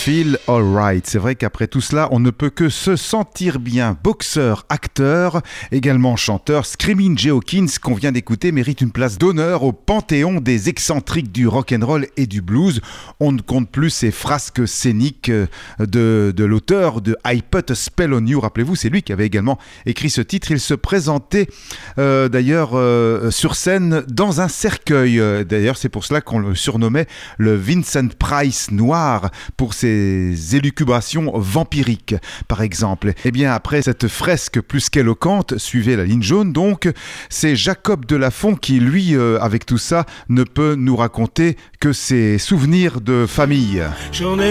Feel Alright. C'est vrai qu'après tout cela, on ne peut que se sentir bien. Boxeur, acteur, également chanteur, Screaming Jay Hawkins, qu'on vient d'écouter, mérite une place d'honneur au panthéon des excentriques du rock'n'roll et du blues. On ne compte plus ces frasques scéniques de l'auteur de I Put a Spell on You. Rappelez-vous, c'est lui qui avait également écrit ce titre. Il se présentait d'ailleurs sur scène dans un cercueil. D'ailleurs, c'est pour cela qu'on le surnommait le Vincent Price noir pour ses élucubrations vampiriques, par exemple. Eh bien, après cette fresque plus qu'éloquente, suivez la ligne jaune, donc, c'est Jacob Delafont qui, lui, avec tout ça, ne peut nous raconter que ses souvenirs de famille.